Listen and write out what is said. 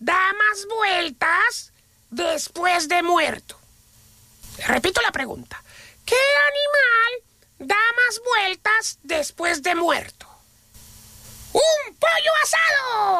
da más vueltas después de muerto? Repito la pregunta. ¿Qué animal da más vueltas después de muerto? ¡Un pollo asado!